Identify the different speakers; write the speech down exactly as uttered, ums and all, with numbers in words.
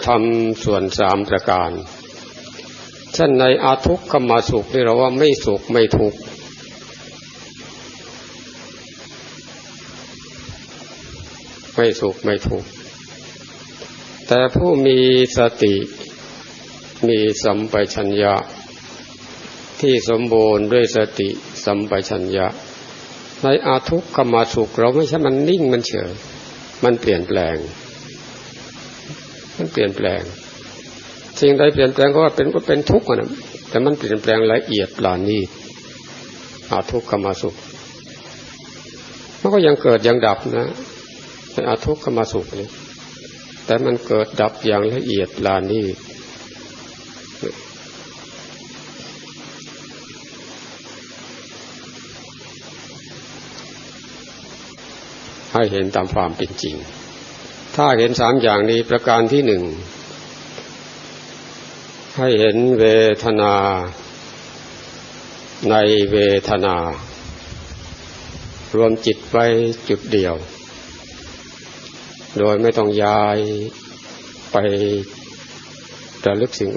Speaker 1: ธรรมส่วนสามประการเช่นในอาทุกขมสุขนี่เราว่าไม่สุขไม่ทุกข์ไม่สุขไม่ทุกข์แต่ผู้มีสติมีสัมปชัญญะที่สมบูรณ์ด้วยสติสัมปชัญญะในอาทุกขมสุขเราไม่ใช่มันนิ่งมันเฉยมันเปลี่ยนแปลงมันเปลี่ยนแปลงสิ่งใดเปลี่ยนแปลงก็ว่าเป็นก็เป็นทุกข์นะแต่มันเปลี่ยนแปลงละเอียดปราณีตอาทุกขมสุขมันก็ยังเกิดยังดับนะในอาทุกขมสุขนี่แต่มันเกิดดับอย่างละเอียดปราณีตให้เห็นตามความเป็นจริงถ้าเห็นสามอย่างนี้ประการที่หนึ่งให้เห็นเวทนาในเวทนารวมจิตไว้จุดเดียวโดยไม่ต้องย้ายไประลึกสิ่ง